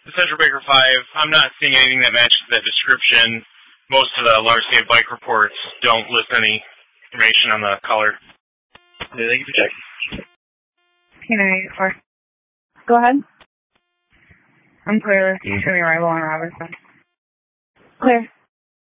the Central Baker 5, I'm not seeing anything that matches that description. Most of the large state bike reports don't list any information on the color. Yeah, thank you for checking. P984. Go ahead. I'm clear. You show me arrival on Robinson. Clear.